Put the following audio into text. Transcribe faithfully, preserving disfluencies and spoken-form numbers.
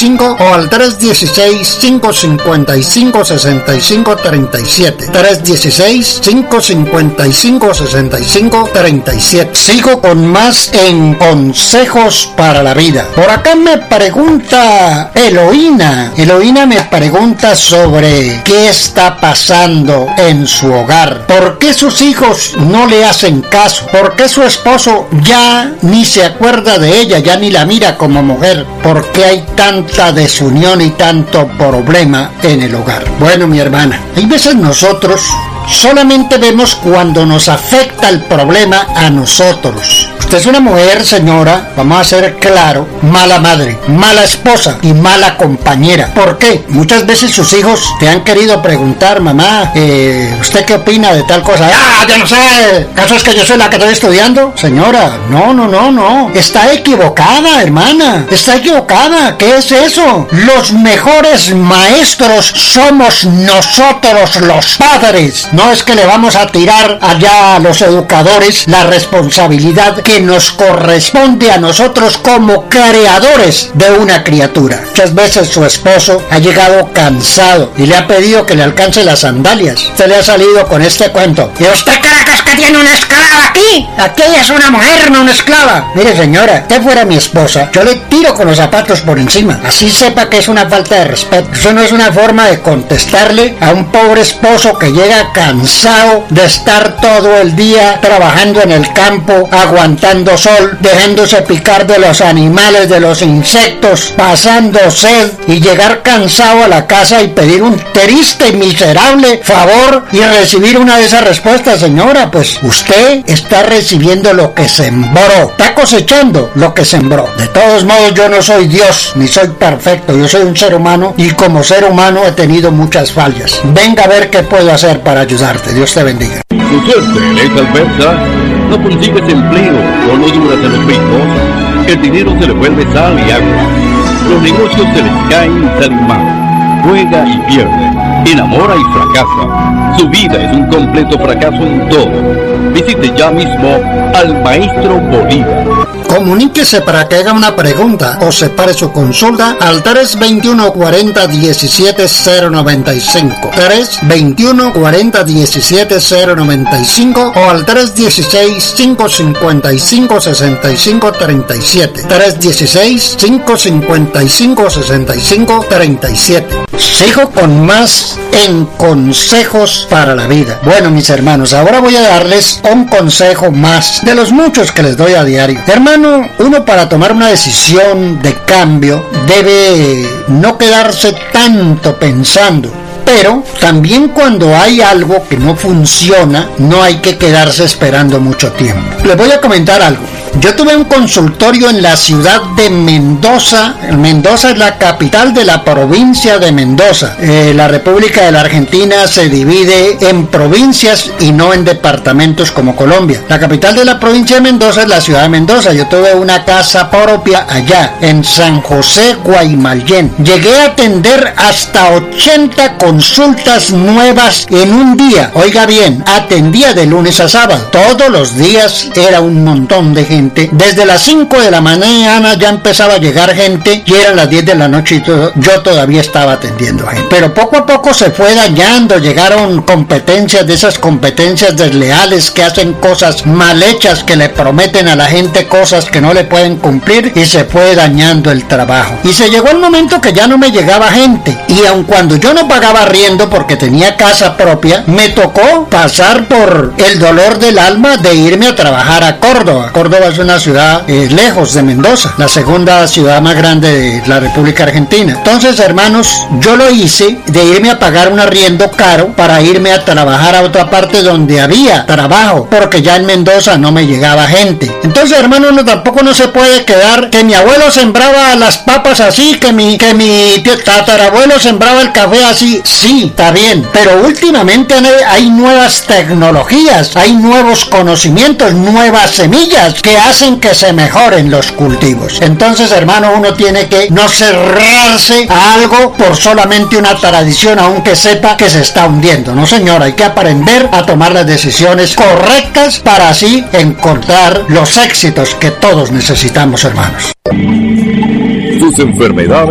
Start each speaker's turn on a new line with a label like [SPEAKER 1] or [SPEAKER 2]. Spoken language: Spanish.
[SPEAKER 1] cinco o al tres uno seis, cinco cinco cinco, seis cinco tres siete. tres uno seis, cinco cinco cinco, seis cinco tres siete. Sigo con más en consejos para la vida. Por acá me pregunta Eloína. Eloína me pregunta sobre qué está pasando en su hogar. ¿Por qué sus hijos no le hacen caso? ¿Por qué su esposo ya ni se acuerda de ella, ya ni la mira como mujer? ¿Por qué hay tanta desunión y tanto problema en el hogar? Bueno, mi hermana, hay veces nosotros solamente vemos cuando nos afecta el problema a nosotros. Usted es una mujer, señora, vamos a ser claro, mala madre, mala esposa y mala compañera. ¿Por qué? Muchas veces sus hijos te han querido preguntar, mamá, eh, ¿usted qué opina de tal cosa? ¡Ah, yo no sé! ¿Acaso es que yo soy la que estoy estudiando? Señora, no, no, no, no. Está equivocada, hermana. Está equivocada. ¿Qué es eso? Los mejores maestros somos nosotros, los padres. No es que le vamos a tirar allá a los educadores la responsabilidad que nos corresponde a nosotros como creadores de una criatura. Muchas veces su esposo ha llegado cansado y le ha pedido que le alcance las sandalias. Usted le ha salido con este cuento. ¿Y usted Caracas que tiene una esclava aquí? Aquella es una mujer, no una esclava. Mire, señora, usted fuera mi esposa, yo le tiro con los zapatos por encima. Así sepa que es una falta de respeto. Eso no es una forma de contestarle a un pobre esposo que llega cansado de estar todo el día trabajando en el campo, aguantando sol, dejándose picar de los animales, de los insectos, pasando sed y llegar cansado a la casa y pedir un triste y miserable favor y recibir una de esas respuestas. Señora, pues usted está recibiendo lo que sembró, está cosechando lo que sembró. De todos modos, yo no soy Dios ni soy perfecto, yo soy un ser humano y como ser humano he tenido muchas fallas. Venga a ver qué puedo hacer para ayudarte. Dios te bendiga.
[SPEAKER 2] Tu suerte es adversa. No consigues empleo o no duras en los ricos, el dinero se le vuelve sal y agua. Los negocios se les caen y salen mal. Juega y pierde, enamora y fracasa. Su vida es un completo fracaso en todo. Visite ya mismo al Maestro Bolívar.
[SPEAKER 1] Comuníquese para que haga una pregunta o separe su consulta al tres veintiuno, cuarenta, diecisiete, cero noventa y cinco, tres veintiuno, cuarenta, diecisiete, cero noventa y cinco o al tres dieciséis, cinco cincuenta y cinco, sesenta y cinco treinta y siete, tres dieciséis, cinco cincuenta y cinco, sesenta y cinco treinta y siete. Sigo con más en consejos para la vida. Bueno, mis hermanos, ahora voy a darles un consejo más de los muchos que les doy a diario. Hermano, uno para tomar una decisión de cambio debe no quedarse tanto pensando. Pero también cuando hay algo que no funciona, no hay que quedarse esperando mucho tiempo. Les voy a comentar algo. Yo tuve un consultorio en la ciudad de Mendoza. Mendoza es la capital de la provincia de Mendoza. Eh, la República de la Argentina se divide en provincias y no en departamentos como Colombia. La capital de la provincia de Mendoza es la ciudad de Mendoza. Yo tuve una casa propia allá, en San José, Guaymallén. Llegué a atender hasta ochenta consultas nuevas en un día. Oiga bien, atendía de lunes a sábado. Todos los días era un montón de gente. Desde las cinco de la mañana ya empezaba a llegar gente y eran las diez de la noche y todo, yo todavía estaba atendiendo gente. Pero poco a poco se fue dañando, llegaron competencias, de esas competencias desleales que hacen cosas mal hechas, que le prometen a la gente cosas que no le pueden cumplir y se fue dañando el trabajo. Y se llegó el momento que ya no me llegaba gente y aun cuando yo no pagaba arriendo porque tenía casa propia, me tocó pasar por el dolor del alma de irme a trabajar a Córdoba. Córdoba es una ciudad eh, lejos de Mendoza, la segunda ciudad más grande de la República Argentina. Entonces, hermanos, yo lo hice de irme a pagar un arriendo caro para irme a trabajar a otra parte donde había trabajo, porque ya en Mendoza no me llegaba gente. Entonces, hermanos, no, tampoco no se puede quedar que mi abuelo sembraba las papas así, que mi, que mi tatarabuelo sembraba el café así. Sí, está bien, pero últimamente hay nuevas tecnologías, hay nuevos conocimientos, nuevas semillas que hacen que se mejoren los cultivos. Entonces, hermano, uno tiene que no cerrarse a algo por solamente una tradición, aunque sepa que se está hundiendo. No, señor, hay que aprender a tomar las decisiones correctas para así encontrar los éxitos que todos necesitamos, hermanos.
[SPEAKER 2] Sus enfermedades